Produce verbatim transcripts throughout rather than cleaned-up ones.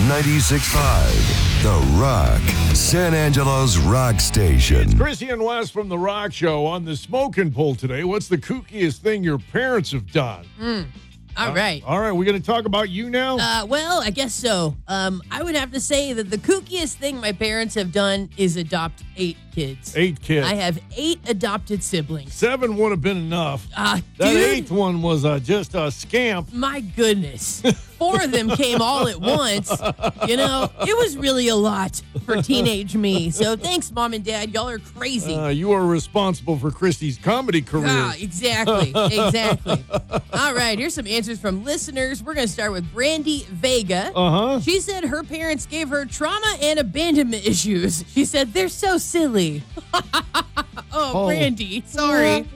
ninety-six point five, The Rock, San Angelo's rock station. It's Chrissy and Wes from The Rock Show on the smoking poll today. What's the kookiest thing your parents have done? Mm. All uh, right. All right, we're going to talk about you now? Uh, well, I guess so. Um, I would have to say that the kookiest thing my parents have done is adopt eight kids. Eight kids. I have eight adopted siblings. Seven would have been enough. Uh, that dude, eighth one was uh, just a scamp. My goodness. Four of them came all at once. You know, it was really a lot for teenage me. So thanks, Mom and Dad. Y'all are crazy. Uh, you are responsible for Christy's comedy career. Ah, exactly. Exactly. All right, here's some answers from listeners. We're going to start with Brandy Vega. Uh-huh. She said her parents gave her trauma and abandonment issues. She said, they're so silly. oh, Oh. Brandy, sorry.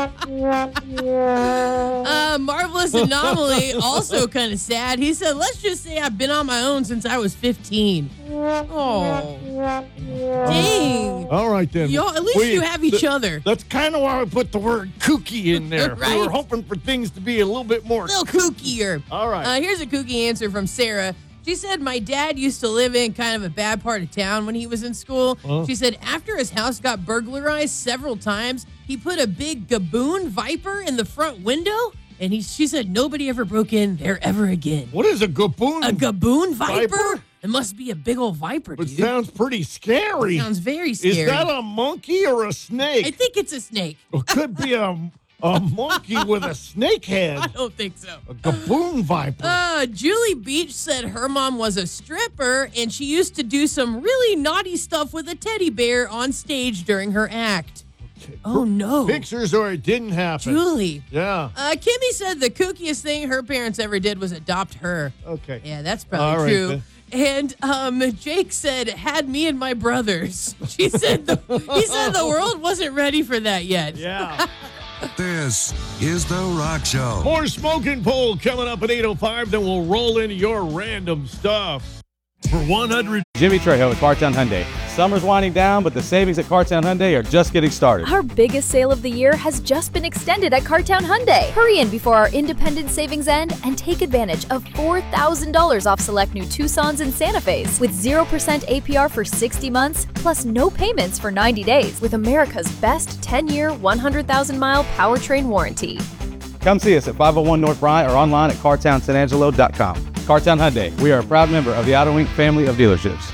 uh, Marvelous Anomaly, also kind of sad. He said, let's just say I've been on my own since I was fifteen. Oh. Dang. All right, then. Y'all, at least We- you have each th- other. That's kind of why I put the word kooky in there. Right. We were hoping for things to be a little bit more A little kookier. All right. Uh, here's a kooky answer from Sarah. She said, my dad used to live in kind of a bad part of town when he was in school. Uh-huh. She said, after his house got burglarized several times, he put a big Gaboon Viper in the front window. And he, she said, nobody ever broke in there ever again. What is a gaboon? A Gaboon Viper? Viper? It must be a big old viper, It dude. sounds pretty scary. Sounds very scary. Is that a monkey or a snake? I think it's a snake. It could be a, a monkey with a snake I head. don't think so. A gaboon viper. Uh, Julie Beach said her mom was a stripper and she used to do some really naughty stuff with a teddy bear on stage during her act. Okay. Oh, no. Pictures or it didn't happen. Julie. Yeah. Uh, Kimmy said the kookiest thing her parents ever did was adopt her. Okay. Yeah, that's probably All right, true. then. And um, Jake said, had me and my brothers. She said, the, he said the world wasn't ready for that yet. Yeah. This is The Rock Show. More smoking poll coming up at eight oh five. Then we'll roll into your random stuff. For one hundred. Jimmy Trejo with Cartown Hyundai. Summer's winding down, but the savings at Cartown Hyundai are just getting started. Our biggest sale of the year has just been extended at Cartown Hyundai. Hurry in before our independent savings end and take advantage of four thousand dollars off select new Tucsons and Santa Fe's with zero percent A P R for sixty months plus no payments for ninety days with America's best ten-year, one hundred thousand mile powertrain warranty. Come see us at five oh one North Bryant or online at cartown san angelo dot com. Cartown Hyundai. We are a proud member of the Outer Wing family of dealerships.